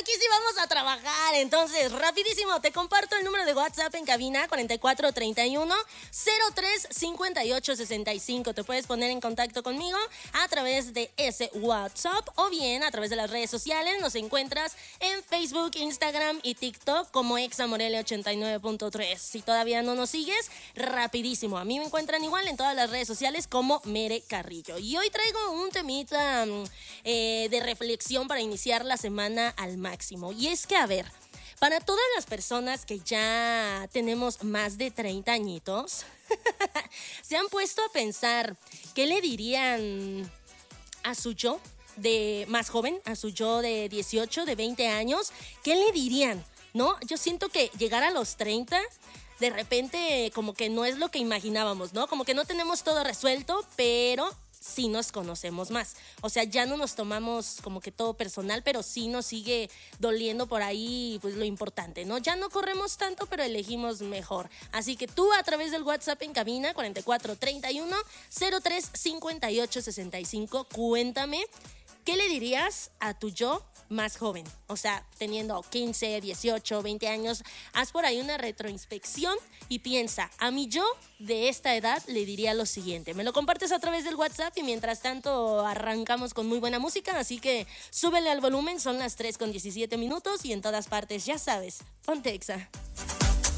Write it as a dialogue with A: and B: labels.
A: aquí sí vamos a trabajar. Entonces, rapidísimo, te comparto el número de WhatsApp en cabina, 4431-035865. Te puedes poner en contacto conmigo a través de ese WhatsApp o bien a través de las redes sociales. Nos encuentras en Facebook, Instagram y TikTok como ExaMorelia89.3. Si todavía no nos sigues, rapidísimo. A mí me encuentran igual en todas las redes sociales como Mere Carrillo. Y hoy traigo un temita de reflexión para iniciar la semana al máximo. Y es que, a ver, para todas las personas que ya tenemos más de 30 añitos, se han puesto a pensar qué le dirían a su yo de más joven, a su yo de 18, de 20 años, ¿qué le dirían? ¿No? Yo siento que llegar a los 30, de repente como que no es lo que imaginábamos, ¿no? Como que no tenemos todo resuelto, pero sí nos conocemos más. O sea, ya no nos tomamos como que todo personal, pero sí nos sigue doliendo por ahí pues lo importante, ¿no? Ya no corremos tanto, pero elegimos mejor. Así que tú a través del WhatsApp en cabina 4431-035865, cuéntame, ¿qué le dirías a tu yo más joven? O sea, teniendo 15, 18, 20 años, haz por ahí una retroinspección y piensa, a mi yo de esta edad le diría lo siguiente. Me lo compartes a través del WhatsApp y mientras tanto arrancamos con muy buena música, así que súbele al volumen, son las 3:17 y en todas partes, ya sabes, ponte Exa.